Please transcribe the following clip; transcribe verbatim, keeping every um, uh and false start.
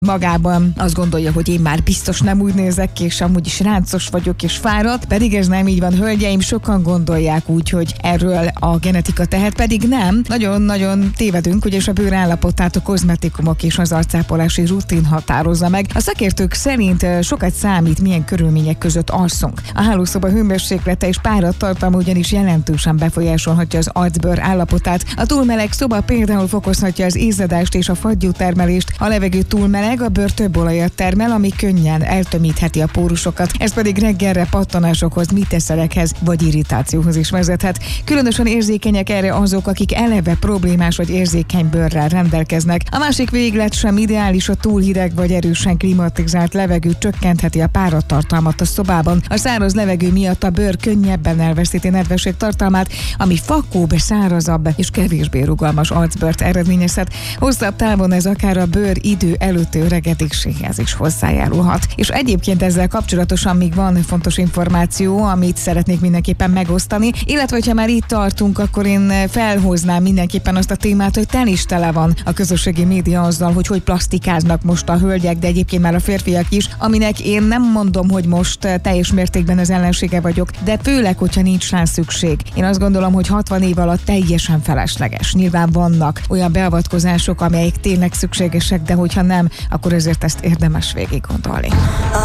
magában azt gondolja, hogy én már biztos nem úgy nézek ki, és amúgy is ráncos vagyok és fáradt, pedig ez nem így van, hölgyeim, sokan gondolják úgy, hogy erről a genetika tehet, pedig nem. Nagyon-nagyon tévedünk, ugyanis a bőr állapotát a kozmetikumok és az arcápolási rutin határozza meg. A szakértők szerint sokat számít, milyen körülmények között alszunk. A hálószoba hőmérséklete és páratartalma ugyanis jelentősen befolyásolhatja az arcbőr állapotát. A túlmeleg szoba például fokozhatja az izzadást és a fagyútermelést, a levegő túlmeleg, a bőr több olajat termel, ami könnyen eltömítheti a pórusokat. Ez pedig reggelre pattanásokhoz, miteszerekhez vagy irritációhoz is vezethet. Különösen érzékenyek erre azok, akik eleve problémás vagy érzékeny bőrrel rendelkeznek. A másik véglet sem ideális, a túl hideg vagy erősen klimatizált levegő csökkentheti a páratartalmat a szobában. A száraz levegő miatt a bőr könnyebben elveszíti nedvesség tartalmát, ami fakóbb, szárazabb és kevésbé rugalmas arcbőrt eredményezhet. Hosszabb távon ez akár a bőr idő előtti öregedéséhez is hozzájárulhat. És egyébként ezzel kapcsolatosan még van fontos információ, amit szeretnék mindenképpen megosztani, illetve hogyha már itt tartunk, akkor én felhoznám mindenképpen azt a témát, hogy tel is tele van a közösségi média azzal, hogy hogy plastikáznak most a hölgyek, de egyébként már a férfiak is, aminek én nem mondom, hogy most teljes mértékben az ellensége vagyok, de főleg, hogyha nincs rá szükség. Én azt gondolom, hogy hatvan év alatt teljesen felesleges. Nyilván vannak olyan beavatkozások, amelyek tényleg szükségesek, de hogyha nem, akkor ezért ezt érdemes végig gondolni.